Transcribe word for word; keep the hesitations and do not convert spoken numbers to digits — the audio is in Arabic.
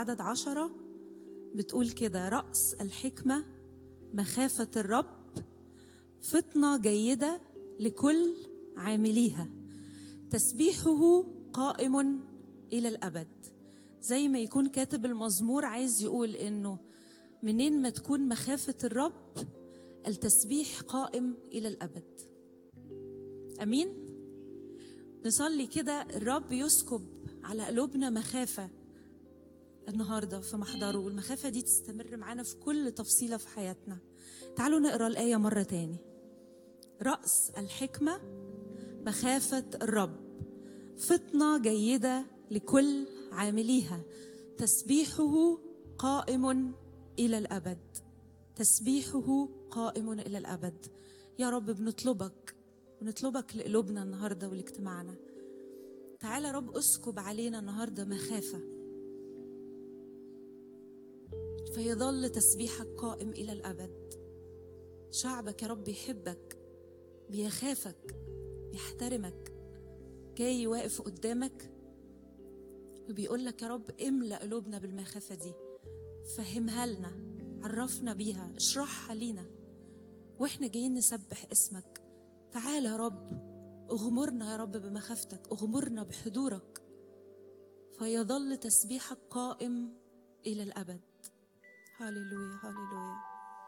عدد عشرة بتقول كده: رأس الحكمة مخافة الرب، فطنة جيدة لكل عامليها، تسبيحه قائم إلى الأبد. زي ما يكون كاتب المزمور عايز يقول إنه منين ما تكون مخافة الرب التسبيح قائم إلى الأبد. أمين؟ نصلي كده الرب يسكب على قلوبنا مخافة النهاردة في محضره، والمخافة دي تستمر معانا في كل تفصيلة في حياتنا. تعالوا نقرأ الآية مرة تاني. رأس الحكمة مخافة الرب، فطنة جيدة لكل عامليها، تسبيحه قائم إلى الأبد. تسبيحه قائم إلى الأبد. يا رب بنطلبك ونطلبك لقلوبنا النهاردة ولاجتماعنا. تعالى رب اسكب علينا النهاردة مخافة، فيظل تسبيحك قائم إلى الأبد. شعبك يا رب يحبك، بيخافك، بيحترمك، جاي واقف قدامك وبيقول لك يا رب املأ قلوبنا بالمخافة دي، فهمها لنا، عرفنا بيها، اشرحها لينا واحنا جايين نسبح اسمك. تعالى يا رب اغمرنا يا رب بمخافتك، اغمرنا بحضورك، فيظل تسبيحك قائم إلى الأبد. هاليلويا هاليلويا.